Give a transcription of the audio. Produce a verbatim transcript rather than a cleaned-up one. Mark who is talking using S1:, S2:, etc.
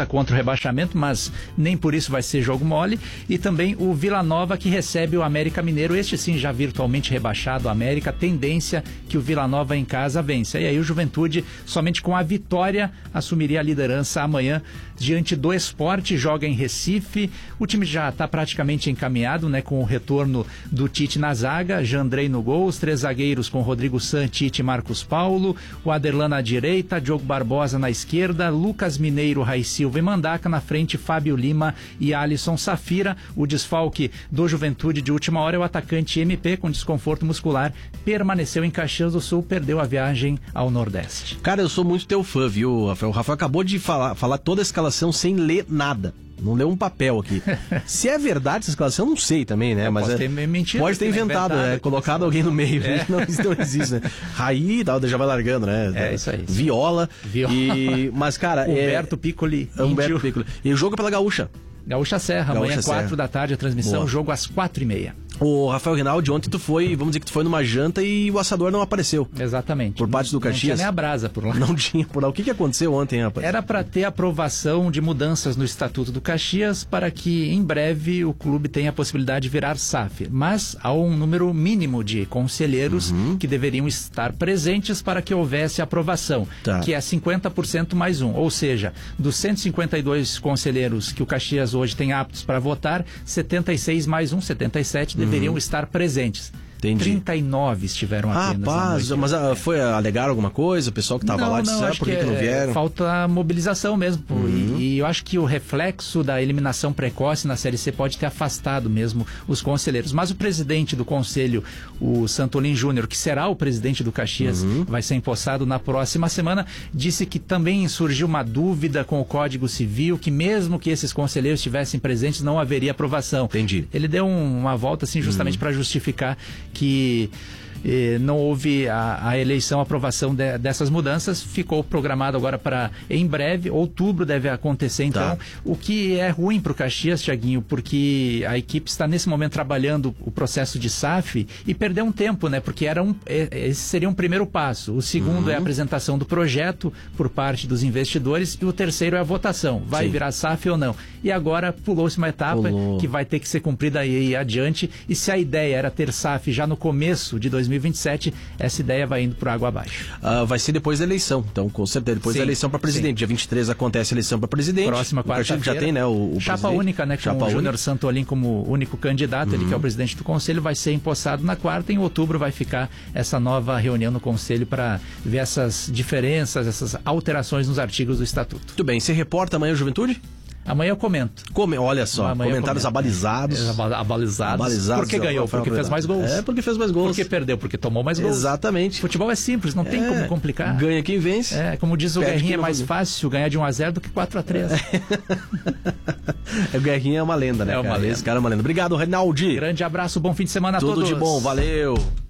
S1: luta contra o rebaixamento, mas nem por isso vai ser jogo mole. E também o Vila Nova, que recebe o América Mineiro, este sim já virtualmente rebaixado, o América, tendência que o Vila Nova em casa vença. E aí o Juventude, somente com a vitória, assumiria a liderança amanhã diante do Sport, joga em Recife. O time já está praticamente encaminhado, né, com o retorno do Tite na zaga, Jandrei no gol, os três zagueiros com Rodrigo San, Tite e Marcos Paulo, o Aderlan na direita, Diogo Barbosa na esquerda, Lucas Mineiro, Rai Silva e Mandaca, na frente Fábio Lima e Alisson Safira. O desfalque do Juventude de última hora é o atacante M P, com desconforto muscular, permaneceu em Caxias do Sul, perdeu a viagem ao Nordeste.
S2: Cara, eu sou muito teu fã, viu, Rafael? O Rafael acabou de falar, falar toda a escalação sem ler nada. Não leu um papel aqui. Se é verdade essa escalação, eu não sei também, né?
S1: Eu
S2: Mas
S1: pode
S2: é,
S1: ter mentido,
S2: pode ter inventado, né? Colocado alguém no meio. É. Não, isso não existe, né? Raí e tal, já vai largando, né?
S1: É, isso aí.
S2: Viola.
S1: Viola.
S2: E... Mas, cara...
S1: Humberto
S2: é...
S1: Piccoli.
S2: Humberto Piccoli. E o jogo é pela Gaúcha.
S1: Gaúcha Serra,
S2: Gaúcha
S1: amanhã,
S2: Serra.
S1: quatro da tarde, a transmissão,
S2: Boa.
S1: Jogo às quatro e meia.
S2: O Rafael Rinaldi, ontem tu foi, vamos dizer que tu foi numa janta e o assador não apareceu.
S1: Exatamente.
S2: Por parte do Caxias.
S1: Não tinha nem a brasa por lá.
S2: Não tinha por lá. O que, que aconteceu ontem, rapaz?
S1: Era para ter aprovação de mudanças no Estatuto do Caxias para que em breve o clube tenha a possibilidade de virar S A F. Mas há um número mínimo de conselheiros uhum. que deveriam estar presentes para que houvesse aprovação,
S2: tá.
S1: que é cinquenta por cento mais um. Ou seja, dos cento e cinquenta e dois conselheiros que o Caxias hoje tem aptos para votar, setenta e seis mais um, setenta e sete, uhum. deveriam estar presentes.
S2: Entendi.
S1: trinta e nove estiveram apenas.
S2: Ah, paz, mas uh, foi alegar alguma coisa? O pessoal que estava lá disse,
S1: não,
S2: ah, por que,
S1: que,
S2: que não vieram?
S1: É, falta mobilização mesmo. Uhum. E, e eu acho que o reflexo da eliminação precoce na Série C pode ter afastado mesmo os conselheiros. Mas o presidente do conselho, o Santolin Júnior, que será o presidente do Caxias, uhum. vai ser empossado na próxima semana, disse que também surgiu uma dúvida com o Código Civil, que mesmo que esses conselheiros estivessem presentes, não haveria aprovação.
S2: Entendi.
S1: Ele deu um, uma volta assim justamente uhum. para justificar que eh, não houve a, a eleição, a aprovação de, dessas mudanças. Ficou programado agora para em breve, outubro deve acontecer. Então, tá. o que é ruim para o Caxias, Thiaguinho, porque a equipe está nesse momento trabalhando o processo de S A F e perdeu um tempo, né? Porque era um, esse seria um primeiro passo. O segundo uhum. é a apresentação do projeto por parte dos investidores e o terceiro é a votação. Vai Sim. virar S A F ou não? E agora pulou-se uma etapa Pulou. que vai ter que ser cumprida aí adiante. E se a ideia era ter S A F já no começo de dois mil e vinte e sete, essa ideia vai indo por água abaixo.
S2: Uh, vai ser depois da eleição, então com certeza, depois sim, da eleição para presidente. Sim. Dia vinte e três acontece a eleição para presidente.
S1: Próxima quarta-feira.
S2: Já tem, né, o, o
S1: Chapa
S2: presidente.
S1: única, né, com
S2: Chapa
S1: o Júnior Santolin como único candidato, uhum. ele que é o presidente do conselho, vai ser empossado na quarta. Em outubro vai ficar essa nova reunião no conselho para ver essas diferenças, essas alterações nos artigos do estatuto.
S2: Muito bem, você reporta amanhã o Juventude?
S1: Amanhã eu comento.
S2: Come, olha só, amanhã comentários abalizados.
S1: É, abalizados.
S2: abalizados.
S1: Por que ganhou? Porque fez mais gols.
S2: É, porque fez mais gols.
S1: Porque perdeu? Porque tomou mais gols.
S2: Exatamente.
S1: Futebol é simples, não é, tem como complicar.
S2: Ganha quem vence.
S1: É, como diz o Guerrinha, é mais fácil ganhar de um a zero do que quatro a três.
S2: O Guerrinha é uma lenda, né?
S1: É uma
S2: cara?
S1: lenda.
S2: Esse cara é uma lenda. Obrigado, Reinaldi.
S1: Grande abraço, bom fim de semana a
S2: Tudo
S1: todos.
S2: Tudo de bom, valeu.